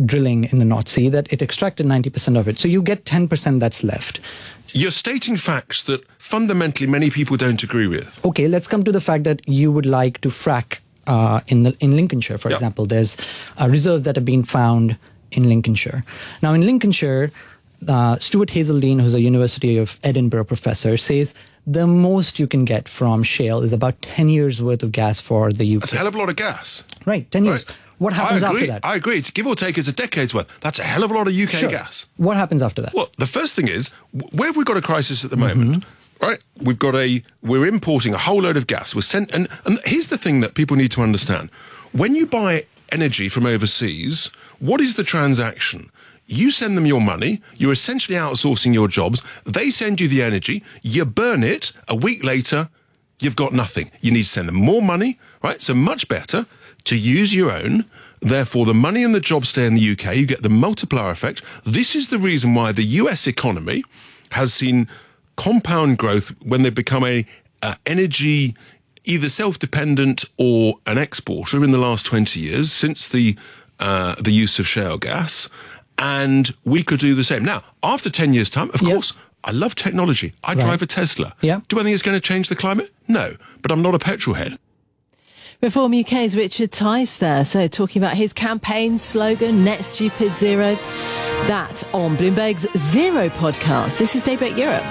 drilling in the North Sea that it extracted 90% of it. So you get 10% that's left. You're stating facts that fundamentally many people don't agree with. Okay, let's come to the fact that you would like to frack in Lincolnshire, for example. There's reserves that have been found in Lincolnshire. Now, in Lincolnshire, Stuart Hazeldine, who's a University of Edinburgh professor, says the most you can get from shale is about 10 years worth of gas for the UK. That's a hell of a lot of gas. Right, 10 years. What happens after that? I agree. It's give or take, it's a decade's worth. That's a hell of a lot of UK gas. What happens after that? Well, the first thing is, where have we got a crisis at the moment? Right? We're importing a whole load of gas. And here's the thing that people need to understand. When you buy energy from overseas, what is the transaction? You send them your money, you're essentially outsourcing your jobs, they send you the energy, you burn it, a week later, you've got nothing. You need to send them more money, right? So much better to use your own. Therefore, the money and the jobs stay in the UK, you get the multiplier effect. This is the reason why the US economy has seen compound growth when they become a energy either self-dependent or an exporter in the last 20 years since the use of shale gas. And we could do the same. Now, after 10 years' time, of course, I love technology. I drive a Tesla. Do I think it's going to change the climate? No, but I'm not a petrol head. Reform UK's Richard Tice there, so talking about his campaign slogan, Net Stupid Zero. That on Bloomberg's Zero podcast. This is Daybreak Europe.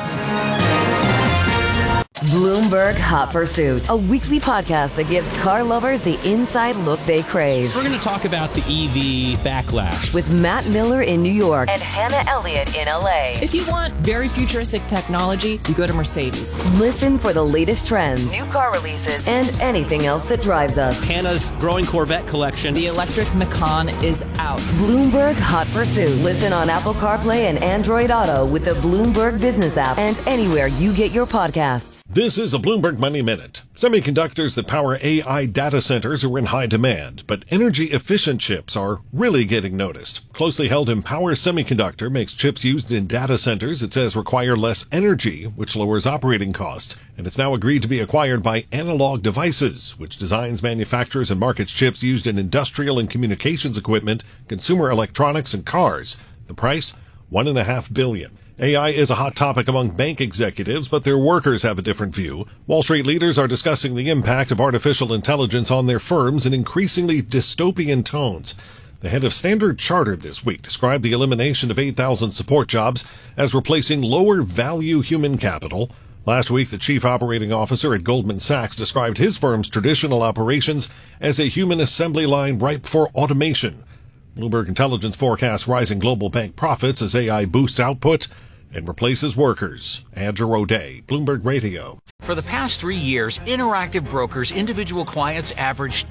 Bloomberg Hot Pursuit, a weekly podcast that gives car lovers the inside look they crave. We're going to talk about the EV backlash with Matt Miller in New York and Hannah Elliott in LA. If you want very futuristic technology, you go to Mercedes. Listen for the latest trends, new car releases, and anything else that drives us. Hannah's growing Corvette collection. The electric Macan is out. Bloomberg Hot Pursuit. Listen on Apple CarPlay and Android Auto with the Bloomberg Business app and anywhere you get your podcasts. This is a Bloomberg Money Minute. Semiconductors that power AI data centers are in high demand, but energy-efficient chips are really getting noticed. Closely held Empower Semiconductor makes chips used in data centers it says require less energy, which lowers operating cost. And it's now agreed to be acquired by Analog Devices, which designs, manufactures, and markets chips used in industrial and communications equipment, consumer electronics, and cars. The price? $1.5 billion. AI is a hot topic among bank executives, but their workers have a different view. Wall Street leaders are discussing the impact of artificial intelligence on their firms in increasingly dystopian tones. The head of Standard Chartered this week described the elimination of 8,000 support jobs as replacing lower-value human capital. Last week, the chief operating officer at Goldman Sachs described his firm's traditional operations as a human assembly line ripe for automation. Bloomberg Intelligence forecasts rising global bank profits as AI boosts output and replaces workers. Andrew O'Day, Bloomberg Radio. For the past 3 years, Interactive Brokers individual clients averaged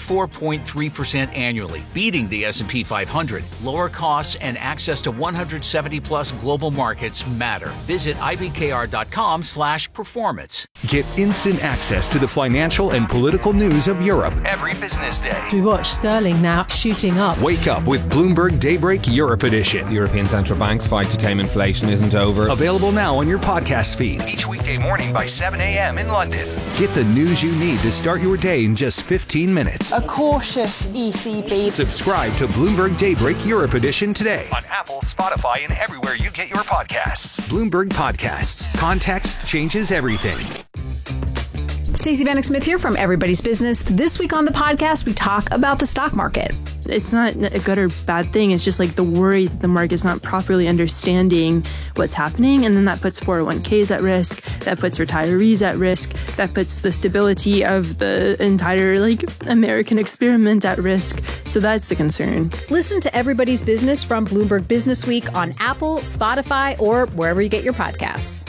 24.3% annually, beating the S&P 500. Lower costs and access to 170-plus global markets matter. Visit ibkr.com/performance. Get instant access to the financial and political news of Europe every business day. We watch sterling now shooting up. Wake up with Bloomberg Daybreak Europe Edition. The European Central Bank's fight to tame inflation isn't over. Available now on your podcast feed. Each weekday morning by 7 a.m. in London. Get the news you need to start your day in just 15 minutes. A cautious ECB. Subscribe to Bloomberg Daybreak Europe Edition today. On Apple, Spotify, and everywhere you get your podcasts. Bloomberg Podcasts. Context changes everything. Stacey Vanek Smith here from Everybody's Business. This week on the podcast, we talk about the stock market. It's not a good or bad thing. It's just like the worry the market's not properly understanding what's happening. And then that puts 401ks at risk. That puts retirees at risk. That puts the stability of the entire American experiment at risk. So that's the concern. Listen to Everybody's Business from Bloomberg Business Week on Apple, Spotify, or wherever you get your podcasts.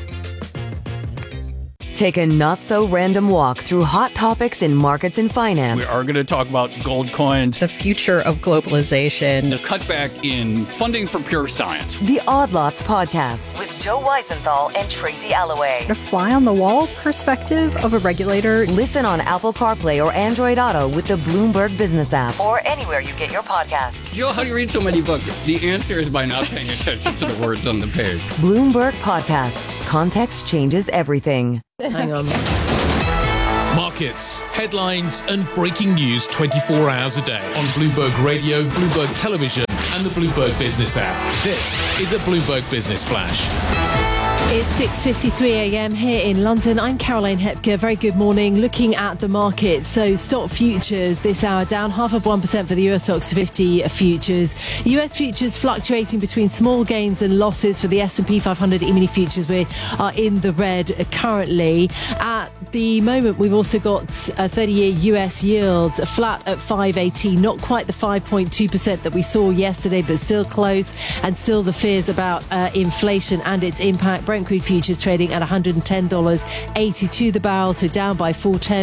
Take a not-so-random walk through hot topics in markets and finance. We are going to talk about gold coins, the future of globalization, the cutback in funding for pure science. The Odd Lots podcast with Joe Weisenthal and Tracy Alloway. A fly-on-the-wall perspective of a regulator. Listen on Apple CarPlay or Android Auto with the Bloomberg Business app or anywhere you get your podcasts. Joe, how do you read so many books? The answer is by not paying attention to the words on the page. Bloomberg Podcasts. Context changes everything. Hang on. Markets, headlines, and breaking news 24 hours a day on Bloomberg Radio, Bloomberg Television, and the Bloomberg Business app. This is a Bloomberg Business Flash. It's 6:53 a.m. here in London. I'm Caroline Hepker. Very good morning. Looking at the market. So stock futures this hour down 0.5% for the US Stocks 50 futures. US futures fluctuating between small gains and losses for the S&P 500 E-mini futures. We are in the red currently. At the moment, we've also got a 30-year US yields flat at 5.18. Not quite the 5.2% that we saw yesterday, but still close, and still the fears about inflation and its impact. Brent crude futures trading at $110.82 the barrel, so down by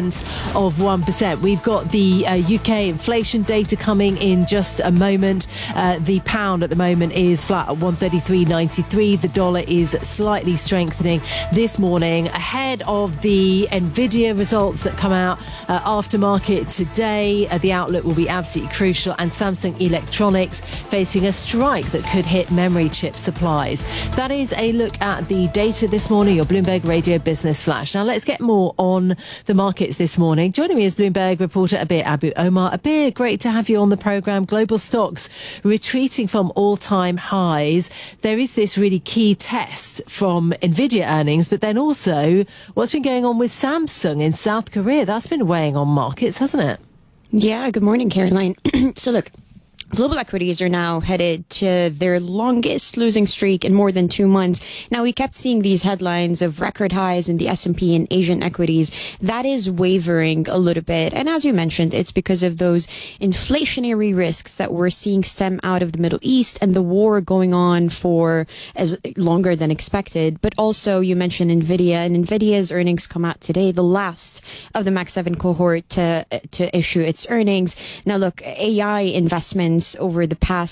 0.4%. We've got the UK inflation data coming in just a moment. The pound at the moment is flat at 133.93. The dollar is slightly strengthening this morning ahead of the Nvidia results that come out after market today. The outlook will be absolutely crucial, and Samsung Electronics facing a strike that could hit memory chip supplies. That is a look at the data this morning, your Bloomberg Radio Business Flash. Now let's get more on the markets this morning. Joining me is Bloomberg reporter Abir Abu Omar. Abir, great to have you on the programme. Global stocks retreating from all-time highs. There is this really key test from Nvidia earnings, but then also what's been going on with Samsung in South Korea. That's been weighing on markets, hasn't it? Yeah, good morning, Caroline. So look, global equities are now headed to their longest losing streak in more than 2 months. Now, we kept seeing these headlines of record highs in the S&P and Asian equities. That is wavering a little bit. And as you mentioned, it's because of those inflationary risks that we're seeing stem out of the Middle East and the war going on for as longer than expected. But also, you mentioned Nvidia, and Nvidia's earnings come out today, the last of the Max 7 cohort to issue its earnings. Now, look, AI investments for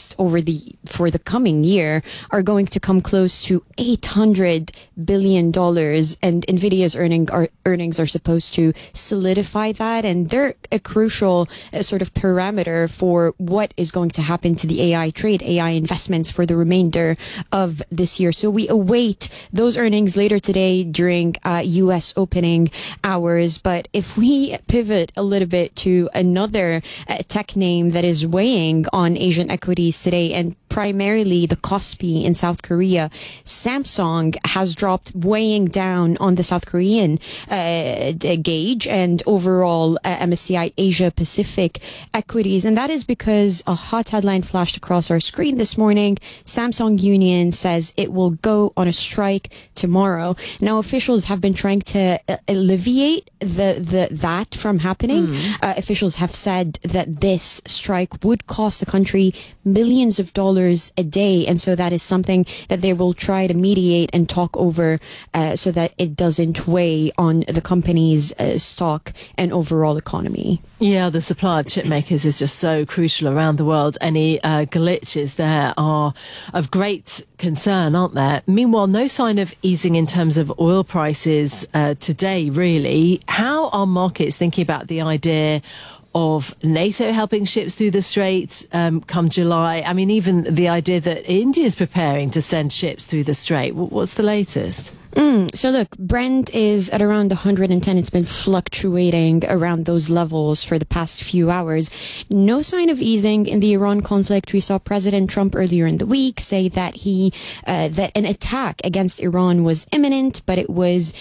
the coming year are going to come close to $800 billion, and Nvidia's earnings are supposed to solidify that, and they're a crucial sort of parameter for what is going to happen to the AI trade, AI investments for the remainder of this year. So we await those earnings later today during U.S. opening hours. But if we pivot a little bit to another tech name that is weighing on Asian equities today, and primarily the Kospi in South Korea, Samsung has dropped, weighing down on the South Korean gauge and overall MSCI Asia Pacific equities. And that is because a hot headline flashed across our screen this morning. Samsung Union says it will go on a strike tomorrow. Now, officials have been trying to alleviate that from happening. Officials have said that this strike would cost the country millions of dollars a day, and so that is something that they will try to mediate and talk over so that it doesn't weigh on the company's stock and overall economy. Yeah, the supply of chip makers is just so crucial around the world. Any glitches there are of great concern, aren't there? Meanwhile, no sign of easing in terms of oil prices today, really. How are markets thinking about the idea of NATO helping ships through the Strait come July? I mean, even the idea that India's preparing to send ships through the Strait. What's the latest? So look, Brent is at around 110. It's been fluctuating around those levels for the past few hours. No sign of easing in the Iran conflict. We saw President Trump earlier in the week say that that an attack against Iran was imminent, but it was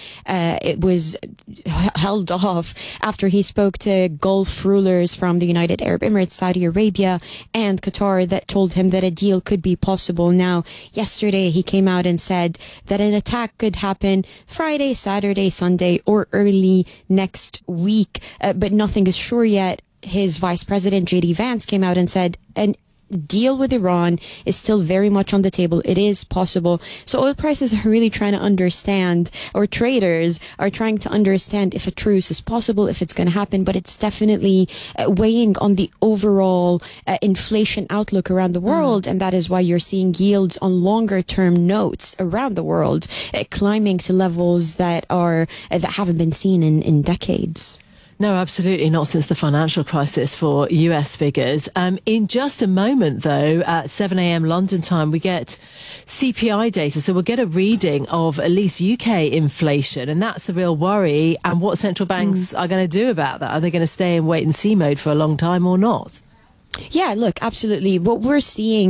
held off after he spoke to Gulf rulers from the United Arab Emirates, Saudi Arabia, and Qatar that told him that a deal could be possible. Now, yesterday he came out and said that an attack could happen Friday, Saturday, Sunday, or early next week, but nothing is sure yet. His vice president, J.D. Vance, came out and said an deal with Iran is still very much on the table. It is possible. So oil prices are really trying to understand, or traders are trying to understand, if a truce is possible, if it's going to happen, but it's definitely weighing on the overall inflation outlook around the world. And that is why you're seeing yields on longer term notes around the world climbing to levels that haven't been seen in decades. No, absolutely not since the financial crisis for US figures. In just a moment, though, at 7 a.m. London time, we get CPI data. So we'll get a reading of at least UK inflation. And that's the real worry. And what central banks are going to do about that? Are they going to stay in wait and see mode for a long time or not? Yeah, look, absolutely. What we're seeing